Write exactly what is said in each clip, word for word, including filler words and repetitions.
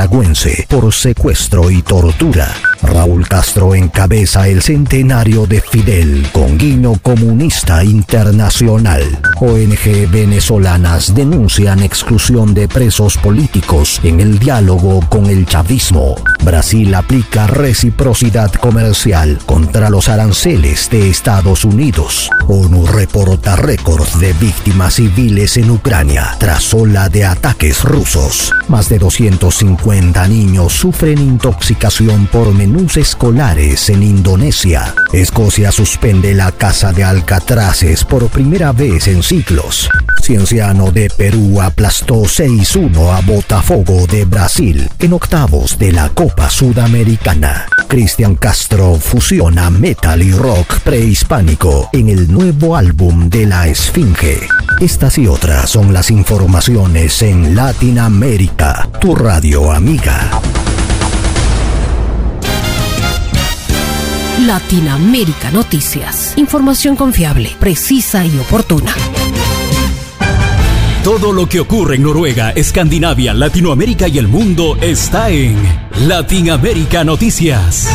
nicaragüense por secuestro y tortura. Raúl Castro encabeza el centenario de Fidel con guiño comunista internacional. O N G venezolanas denuncian exclusión de presos políticos en el diálogo con el chavismo. Brasil aplica reciprocidad comercial contra los aranceles de Estados Unidos. ONU reporta récords de víctimas civiles en Ucrania tras ola de ataques rusos. Más de doscientos cincuenta niños sufren intoxicación por menús escolares en Indonesia. Escocia suspende la caza de alcatraces por primera vez en siglos. Cienciano de Perú aplastó seis uno a Botafogo de Brasil en octavos de la Copa Sudamericana. Cristian Castro fusiona metal y rock prehispánico en el nuevo álbum de La Esfinge. Estas y otras son las informaciones en Latinoamérica, tu radio amiga. Latinoamérica Noticias. Información confiable, precisa y oportuna. Todo lo que ocurre en Noruega, Escandinavia, Latinoamérica y el mundo está en Latinoamérica Noticias.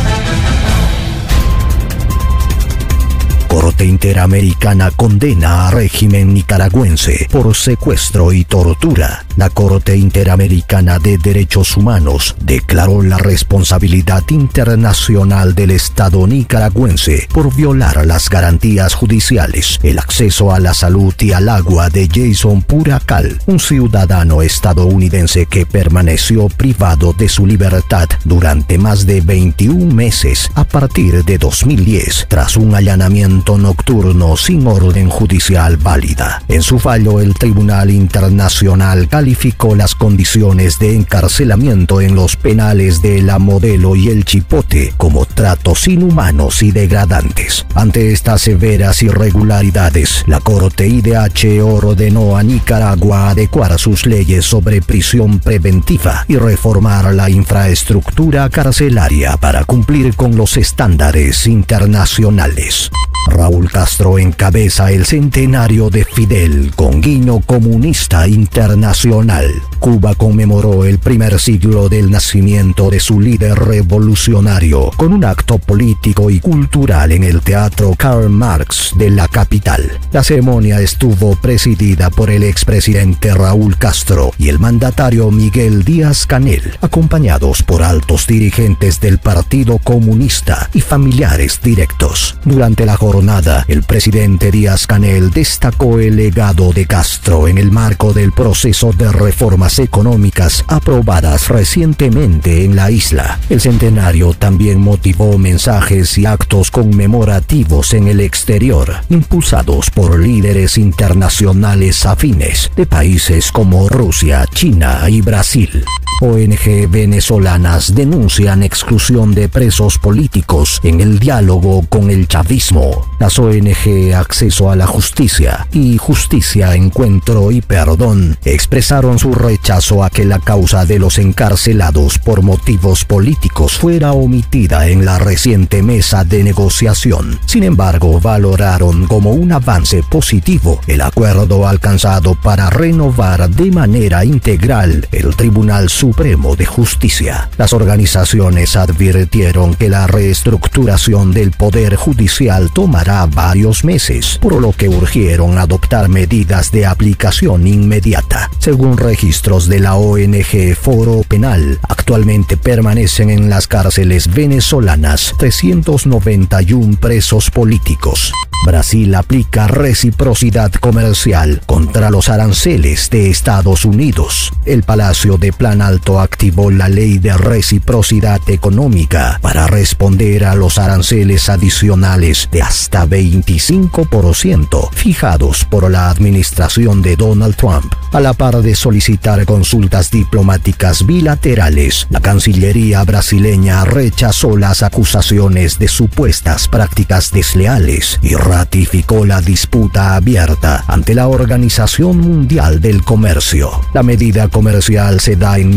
Corte Interamericana condena a régimen nicaragüense por secuestro y tortura. La Corte Interamericana de Derechos Humanos declaró la responsabilidad internacional del Estado nicaragüense por violar las garantías judiciales, el acceso a la salud y al agua de Jason Puracal, un ciudadano estadounidense que permaneció privado de su libertad durante más de veintiún meses a partir de dos mil diez, tras un allanamiento nocturno sin orden judicial válida. En su fallo, el Tribunal Internacional calificó las condiciones de encarcelamiento en los penales de La Modelo y El Chipote como tratos inhumanos y degradantes. Ante estas severas irregularidades, la Corte I D H ordenó a Nicaragua adecuar sus leyes sobre prisión preventiva y reformar la infraestructura carcelaria para cumplir con los estándares internacionales. Raúl Castro encabeza el centenario de Fidel con guiño comunista internacional. Cuba conmemoró el primer siglo del nacimiento de su líder revolucionario con un acto político y cultural en el Teatro Karl Marx de la capital. La ceremonia estuvo presidida por el expresidente Raúl Castro y el mandatario Miguel Díaz-Canel, acompañados por altos dirigentes del Partido Comunista y familiares directos. Durante la jornada, el presidente Díaz-Canel destacó el legado de Castro en el marco del proceso de reformas económicas aprobadas recientemente en la isla. El centenario también motivó mensajes y actos conmemorativos en el exterior, impulsados por líderes internacionales afines de países como Rusia, China y Brasil. O N G venezolanas denuncian exclusión de presos políticos en el diálogo con el chavismo. Las O N G Acceso a la Justicia y Justicia, Encuentro y Perdón expresaron su rechazo a que la causa de los encarcelados por motivos políticos fuera omitida en la reciente mesa de negociación. Sin embargo, valoraron como un avance positivo el acuerdo alcanzado para renovar de manera integral el Tribunal Supremo de Justicia. Las organizaciones advirtieron que la reestructuración del Poder Judicial tomará varios meses, por lo que urgieron adoptar medidas de aplicación inmediata. Según registros de la O N G Foro Penal, actualmente permanecen en las cárceles venezolanas trescientos noventa y uno presos políticos. Brasil aplica reciprocidad comercial contra los aranceles de Estados Unidos. El Palacio de Plan Alto activó la ley de reciprocidad económica para responder a los aranceles adicionales de hasta veinticinco por ciento fijados por la administración de Donald Trump. A la par de solicitar consultas diplomáticas bilaterales, la Cancillería brasileña rechazó las acusaciones de supuestas prácticas desleales y ratificó la disputa abierta ante la Organización Mundial del Comercio. La medida comercial se da en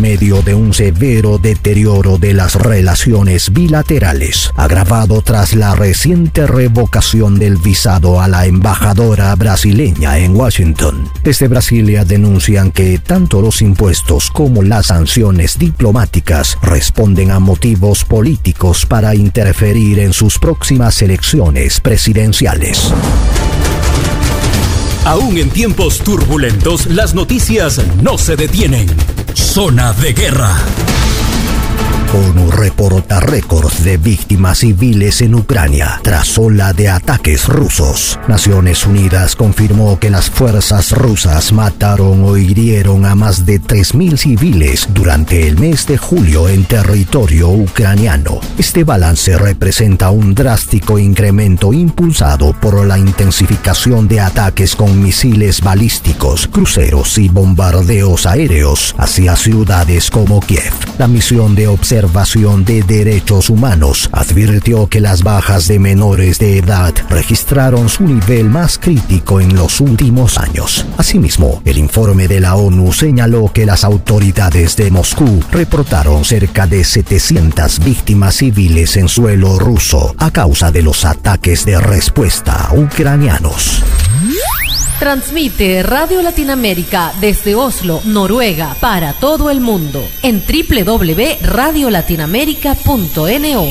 medio de un severo deterioro de las relaciones bilaterales, agravado tras la reciente revocación del visado a la embajadora brasileña en Washington. Desde Brasilia denuncian que tanto los impuestos como las sanciones diplomáticas responden a motivos políticos para interferir en sus próximas elecciones presidenciales. Aún en tiempos turbulentos, las noticias no se detienen. Zona de guerra. ONU reporta récords de víctimas civiles en Ucrania tras ola de ataques rusos. Naciones Unidas confirmó que las fuerzas rusas mataron o hirieron a más de tres mil civiles durante el mes de julio en territorio ucraniano. Este balance representa un drástico incremento impulsado por la intensificación de ataques con misiles balísticos, cruceros y bombardeos aéreos hacia ciudades como Kiev. La misión de observación de Derechos Humanos advirtió que las bajas de menores de edad registraron su nivel más crítico en los últimos años. Asimismo, el informe de la ONU señaló que las autoridades de Moscú reportaron cerca de setecientas víctimas civiles en suelo ruso a causa de los ataques de respuesta ucranianos. Transmite Radio Latinoamérica desde Oslo, Noruega, para todo el mundo en doble u doble u doble u punto radio latinoamérica punto no.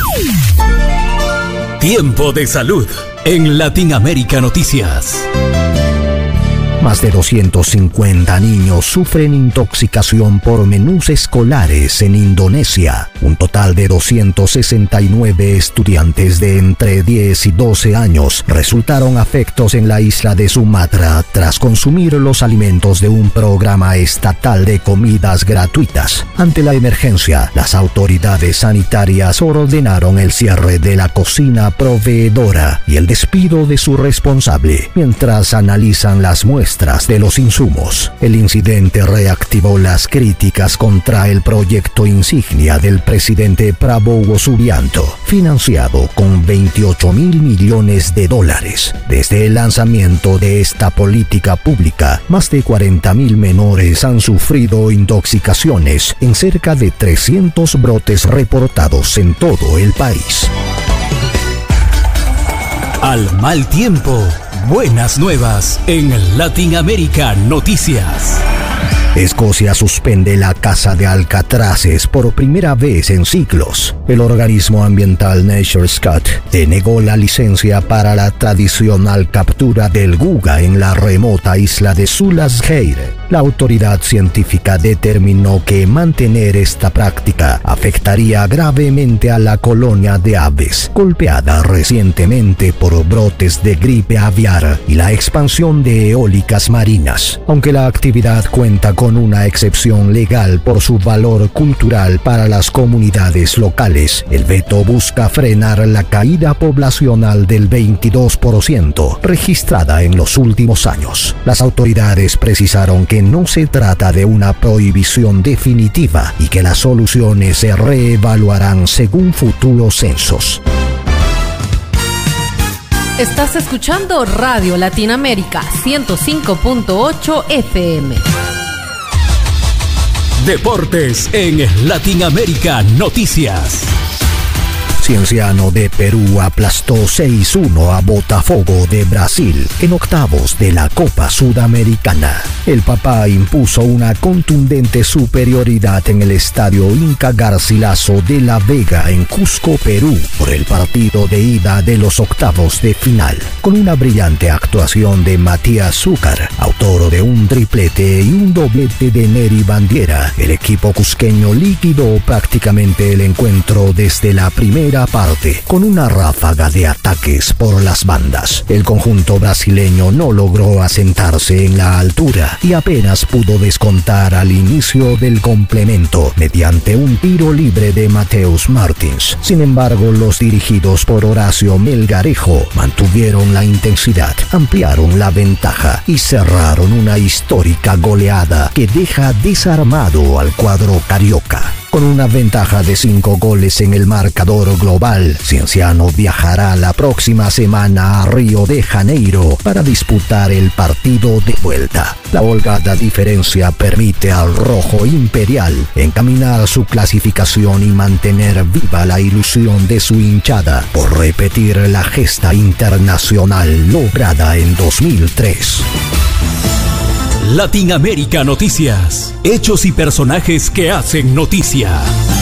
Tiempo de salud en Latinoamérica Noticias. Más de doscientos cincuenta niños sufren intoxicación por menús escolares en Indonesia. Un total de doscientos sesenta y nueve estudiantes de entre diez y doce años resultaron afectados en la isla de Sumatra tras consumir los alimentos de un programa estatal de comidas gratuitas. Ante la emergencia, las autoridades sanitarias ordenaron el cierre de la cocina proveedora y el despido de su responsable, mientras analizan las muestras de los insumos. El incidente reactivó las críticas contra el proyecto insignia del presidente Prabowo Subianto, financiado con veintiocho mil millones de dólares. Desde el lanzamiento de esta política pública, más de cuarenta mil menores han sufrido intoxicaciones en cerca de trescientos brotes reportados en todo el país. Al mal tiempo, buenas nuevas en Latinoamérica Noticias. Escocia suspende la caza de alcatraces por primera vez en siglos. El organismo ambiental NatureScout denegó la licencia para la tradicional captura del guga en la remota isla de Sulasgeir. La autoridad científica determinó que mantener esta práctica afectaría gravemente a la colonia de aves, golpeada recientemente por brotes de gripe aviar y la expansión de eólicas marinas. Aunque la actividad cuenta con una excepción legal por su valor cultural para las comunidades locales, el veto busca frenar la caída poblacional del veintidós por ciento registrada en los últimos años. Las autoridades precisaron que no se trata de una prohibición definitiva y que las soluciones se reevaluarán según futuros censos. Estás escuchando Radio Latinoamérica ciento cinco punto ocho F M. Deportes en Latinoamérica Noticias. Cienciano de Perú aplastó seis uno a Botafogo de Brasil en octavos de la Copa Sudamericana. El Papá impuso una contundente superioridad en el estadio Inca Garcilaso de La Vega en Cusco, Perú, por el partido de ida de los octavos de final. Con una brillante actuación de Matías Zúcar, autor de un triplete y un doblete de Nery Bandiera, el equipo cusqueño liquidó prácticamente el encuentro desde la primera parte, con una ráfaga de ataques por las bandas. El conjunto brasileño no logró asentarse en la altura y apenas pudo descontar al inicio del complemento mediante un tiro libre de Mateus Martins. Sin embargo, los dirigidos por Horacio Melgarejo mantuvieron la intensidad, ampliaron la ventaja y cerraron una histórica goleada que deja desarmado al cuadro carioca. Con una ventaja de cinco goles en el marcador global, Cienciano viajará la próxima semana a Río de Janeiro para disputar el partido de vuelta. La holgada diferencia permite al rojo imperial encaminar su clasificación y mantener viva la ilusión de su hinchada por repetir la gesta internacional lograda en dos mil tres. Latinoamérica Noticias. Hechos y personajes que hacen noticia.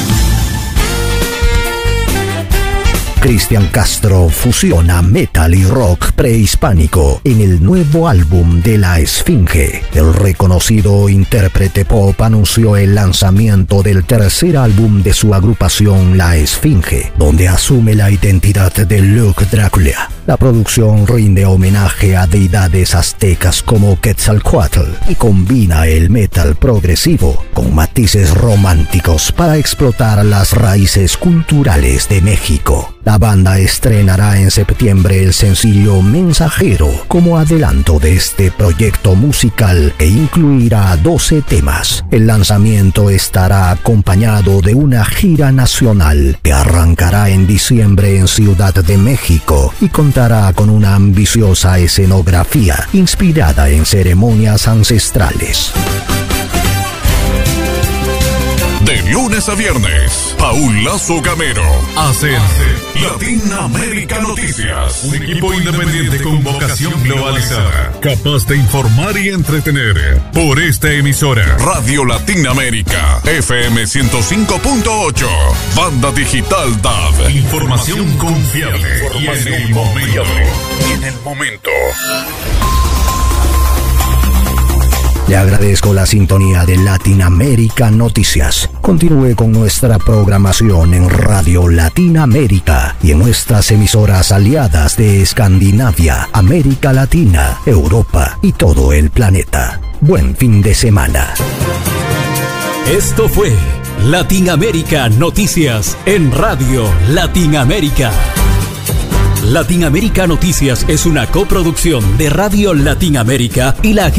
Cristian Castro fusiona metal y rock prehispánico en el nuevo álbum de La Esfinge. El reconocido intérprete pop anunció el lanzamiento del tercer álbum de su agrupación La Esfinge, donde asume la identidad de Luke Drácula. La producción rinde homenaje a deidades aztecas como Quetzalcóatl y combina el metal progresivo con matices románticos para explotar las raíces culturales de México. La banda estrenará en septiembre el sencillo Mensajero como adelanto de este proyecto musical que incluirá doce temas. El lanzamiento estará acompañado de una gira nacional que arrancará en diciembre en Ciudad de México y contará con una ambiciosa escenografía inspirada en ceremonias ancestrales. De lunes a viernes, Paul Lazo Gamero hace Latinoamérica Noticias. Un equipo independiente con vocación globalizada, capaz de informar y entretener. Por esta emisora, Radio Latinoamérica, F M ciento cinco punto ocho, Banda Digital D A B. Información confiable y en el momento. Y en el momento. Le agradezco la sintonía de Latinoamérica Noticias. Continúe con nuestra programación en Radio Latinoamérica y en nuestras emisoras aliadas de Escandinavia, América Latina, Europa y todo el planeta. Buen fin de semana. Esto fue Latinoamérica Noticias en Radio Latinoamérica. Latinoamérica Noticias es una coproducción de Radio Latinoamérica y la